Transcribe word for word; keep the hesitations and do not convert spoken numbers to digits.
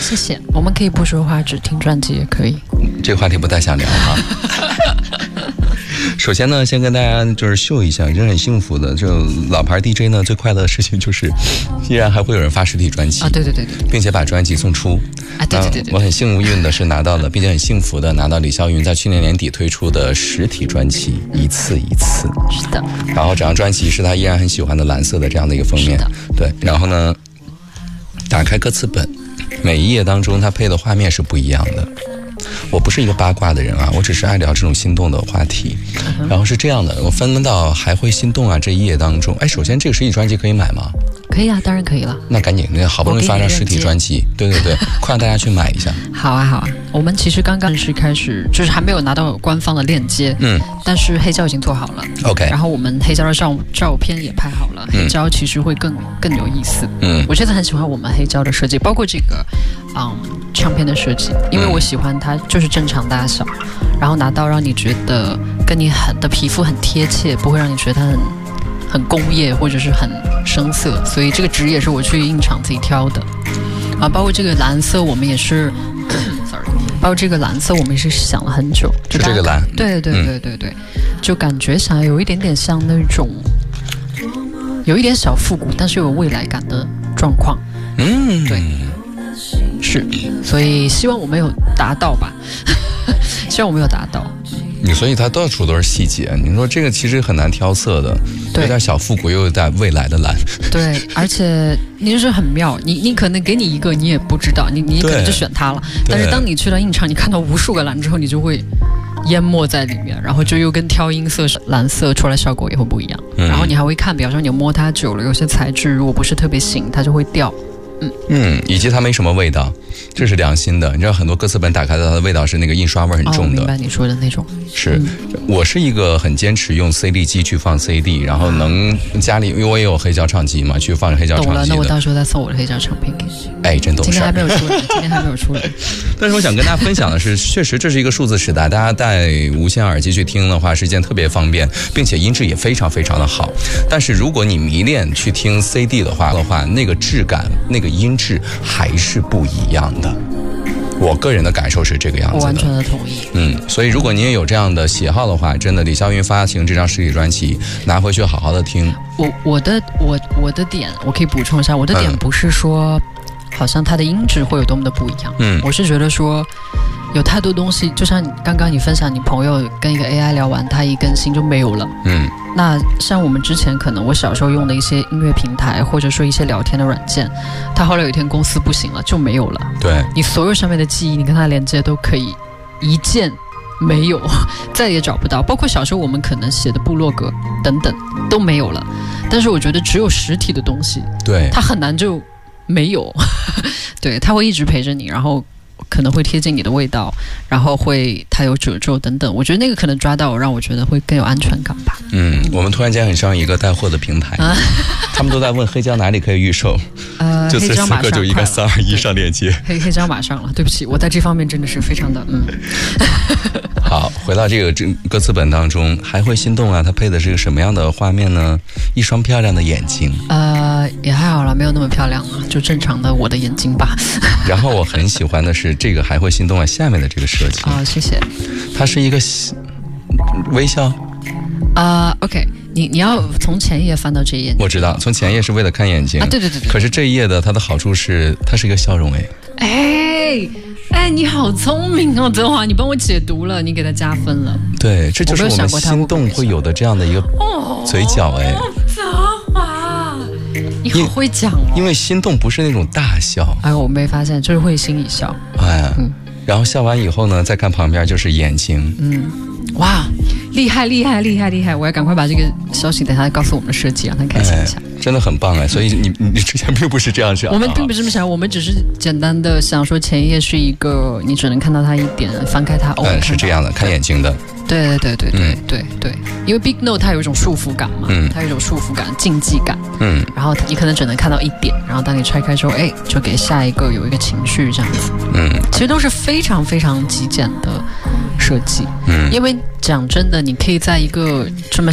谢谢。我们可以不说话，只听专辑也可以。 这个话题不太想聊哈。首先呢，先跟大家就是秀一下，真是很幸福的。就老牌 D J 呢，最快乐的事情就是，依然还会有人发实体专辑啊，对对对对， 并且把专辑送出啊，对对对对。 我很幸运的是拿到了，并且很幸福的拿到李霄云在去年年底推出的实体专辑《一次一次》。 是的。 然后这张专辑是他依然很喜欢的蓝色的这样的一个封面。 是的。 对，然后呢，打开歌词本，每一页当中它配的画面是不一样的。我不是一个八卦的人啊，我只是爱聊这种心动的话题。嗯、然后是这样的，我翻到还会心动啊这一页当中，哎，首先这个实体专辑可以买吗？ 可以啊，当然可以了。 那赶紧，那好不容易发张实体专辑，对对对，快让大家去买一下。 好啊好啊，我们其实刚刚是开始，就是还没有拿到官方的链接，嗯，但是黑胶已经做好了 ，OK。 然后我们黑胶的照照片也拍好了，黑胶其实会更更有意思。嗯，我真的很喜欢我们黑胶的设计，包括这个，嗯，唱片的设计，因为我喜欢它就是正常大小，然后拿到让你觉得跟你很的皮肤很贴切，不会让你觉得它很。很工业或者是很生涩，所以这个纸也是我去印厂自己挑的啊。包括这个蓝色，我们也是，sorry， 包括这个蓝色，我们也是想了很久。 就这个蓝， 对对对对对，嗯、就感觉想有一点点像那种，有一点小复古，但是有未来感的状况。嗯，对，是，所以希望我们有达到吧，希望我们有达到。 你所以它到处都是细节，你说这个其实很难挑色的，有点小复古，又有点未来的蓝。对， 而且你就是很妙，你你可能给你一个你也不知道，你你可能就选它了，但是当你去到印厂，你看到无数个蓝之后，你就会淹没在里面，然后就又跟挑音色蓝色出来效果也会不一样。嗯、然后你还会看，比方说你摸它久了，有些材质如果不是特别新，它就会掉。 嗯嗯，以及它没什么味道，这是良心的。你知道很多歌词本打开的它的味道是那个印刷味很重的。 哦，明白你说的那种。 是，嗯、我是一个很坚持用 C D 机去放 C D， 然后能家里因为我也有黑胶唱机嘛，去放黑胶唱机的。 懂了，那我到时候再送我的黑胶唱片给你。 哎，真懂事。 今天还没有出来，今天还没有出来。 但是我想跟大家分享的是，确实这是一个数字时代，大家戴无线耳机去听的话是一件特别方便，并且音质也非常非常的好。但是如果你迷恋去听 C D 的话的话，那个质感那个音质还是不一样的，我个人的感受是这个样子的。 我完全的同意。 嗯，所以如果您也有这样的喜好的话，真的李霄云发行这张实体专辑，拿回去好好的听。 我我的我我的点，我可以补充一下，我的点不是说，好像它的音质会有多么的不一样。嗯，我是觉得说，有太多东西，就像刚刚你分享，你朋友跟一个 A I 聊完，它一更新就没有了。嗯。那像我们之前可能我小时候用的一些音乐平台，或者说一些聊天的软件，它后来有一天公司不行了就没有了。 对， 你所有上面的记忆，你跟它连接都可以一键没有，再也找不到。包括小时候我们可能写的部落格等等都没有了。但是我觉得只有实体的东西， 对， 它很难就没有。对，它会一直陪着你，然后可能会贴近你的味道，然后会它有褶皱等等，我觉得那个可能抓到让我觉得会更有安全感吧。 嗯，我们突然间很像一个带货的平台，啊、他们都在问黑胶哪里可以预售， 呃， 就此此刻就一个三二一上链接， 黑黑胶马上了，对不起，我在这方面真的是非常的嗯。 好，回到这个这歌词本当中，还会心动啊？它配的是个什么样的画面呢？一双漂亮的眼睛， 呃，也还好了，没有那么漂亮了，就正常的我的眼睛吧。 然后我很喜欢的是这个还会心动啊下面的这个设计啊、哦，谢谢。 它是一个微笑。 啊、呃、，OK， 你你要从前页翻到这一页， 我知道，从前页是为了看眼睛啊，对对 对, 对。 可是这一页的它的好处是，它是一个笑容，哎， 哎哎，你好聪明哦，德华，你帮我解读了，你给他加分了。 对，这就是我们心动会有的这样的一个嘴角，哎， 德华，你好会讲哦。 因为心动不是那种大笑， 哎，我没发现，就是会心一笑， 哎，嗯，然后笑完以后呢，再看旁边就是眼睛， 嗯。哇，厉害厉害厉害厉害！我要赶快把这个消息等下告诉我们的设计，让他开心一下。 哎、真的很棒哎！所以你你之前并不是这样想， 我们并不是这么想，我们只是简单的想说前一页是一个你只能看到它一点，翻开它， 嗯，是这样的，看眼睛的。 对对对对对对对，因为 Big Note 它有一种束缚感嘛，嗯，它有一种束缚感、禁忌感，嗯，然后你可能只能看到一点，然后当你拆开之后，哎，就给下一个有一个情绪这样子，嗯，其实都是非常非常极简的设计，嗯，因为讲真的，你可以在一个这么